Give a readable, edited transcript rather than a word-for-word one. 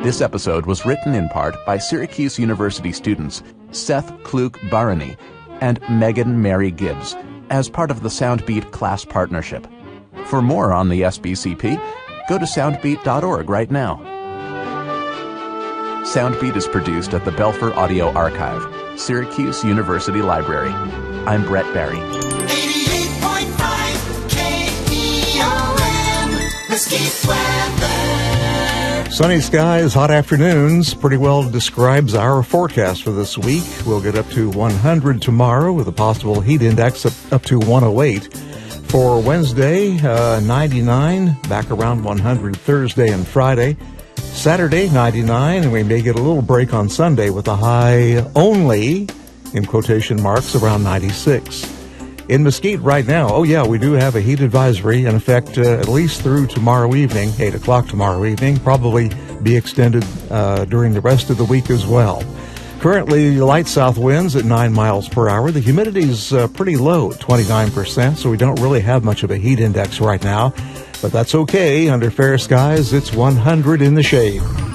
This episode was written in part by Syracuse University students Seth Kluk Barani and Megan Mary Gibbs as part of the Soundbeat class partnership. For more on the SBCP, go to soundbeat.org right now. Soundbeat is produced at the Belfer Audio Archive, Syracuse University Library. I'm Brett Barry. 88.5 KEOM, Mesquite weather. Sunny skies, hot afternoons pretty well describes our forecast for this week. We'll get up to 100 tomorrow with a possible heat index up to 108. For Wednesday, 99, back around 100 Thursday and Friday. Saturday, 99, and we may get a little break on Sunday with a high only, in quotation marks, around 96. In Mesquite right now, we do have a heat advisory in effect at least through tomorrow evening, 8 o'clock tomorrow evening, probably be extended during the rest of the week as well. Currently, light south winds at 9 miles per hour. The humidity's pretty low, 29%, so we don't really have much of a heat index right now. But that's okay. Under fair skies, it's 100 in the shade.